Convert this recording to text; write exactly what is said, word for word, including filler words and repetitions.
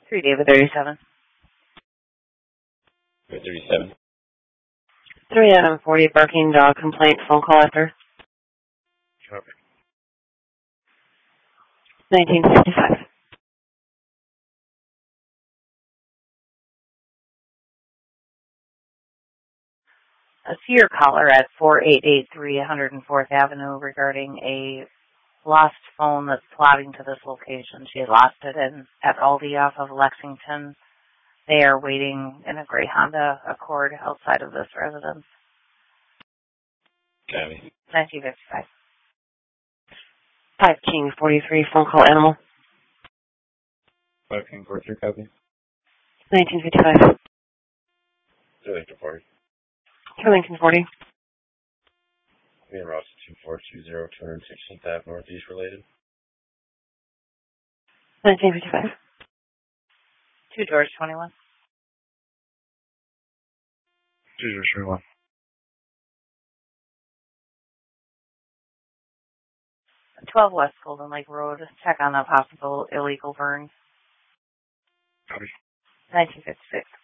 three David thirty-seven. thirty-seven. three Adam forty, barking dog complaint, phone call after. Copy. nineteen fifty-five. A Sear caller at four eight eight three one oh fourth Avenue regarding a lost phone that's plotting to this location. She had lost it in, at Aldi off of Lexington. They are waiting in a gray Honda Accord outside of this residence. Copy. nineteen fifty-five. five King forty-three, phone call animal. five King forty-three, copy. nineteen fifty-five. two Lincoln forty. two Lincoln forty. Being Ross two four two zero, two hundred sixteenth Avenue Northeast related. nineteen fifty-five. two Doors twenty-one. two Doors twenty-one. twelve West Golden Lake Road. Check on a possible illegal burn. Copy. nineteen fifty-six.